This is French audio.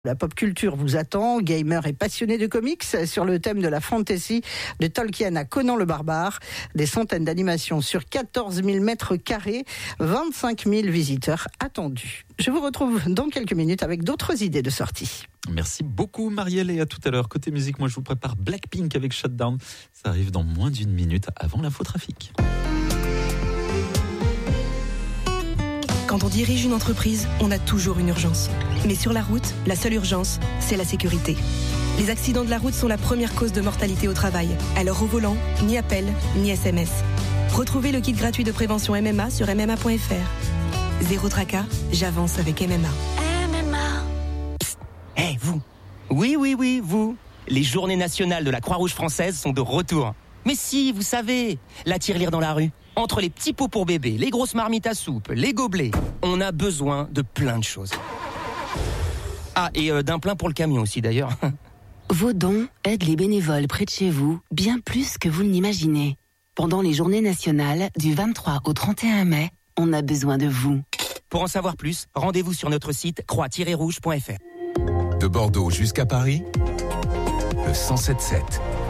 La pop culture vous attend, gamer et passionné de comics, sur le thème de la fantasy de Tolkien à Conan le Barbare. Des centaines d'animations sur 14 000 mètres carrés, 25 000 visiteurs attendus. Je vous retrouve dans quelques minutes avec d'autres idées de sortie. Merci beaucoup Marielle et à tout à l'heure. Côté musique, moi je vous prépare Blackpink avec Shutdown. Ça arrive dans moins d'une minute avant l'infotrafic. Quand on dirige une entreprise, on a toujours une urgence. Mais sur la route, la seule urgence, c'est la sécurité. Les accidents de la route sont la première cause de mortalité au travail. Alors au volant, ni appel, ni SMS. Retrouvez le kit gratuit de prévention MMA sur mma.fr. Zéro tracas, j'avance avec MMA. MMA. Psst, hey, vous. Oui, vous. Les journées nationales de la Croix-Rouge française sont de retour. Mais si, vous savez, la tirelire dans la rue. Entre les petits pots pour bébé, les grosses marmites à soupe, les gobelets, on a besoin de plein de choses. Ah, et d'un plein pour le camion aussi d'ailleurs. Vos dons aident les bénévoles près de chez vous bien plus que vous ne l'imaginez. Pendant les journées nationales du 23 au 31 mai, on a besoin de vous. Pour en savoir plus, rendez-vous sur notre site croix-rouge.fr. De Bordeaux jusqu'à Paris, le 107.7.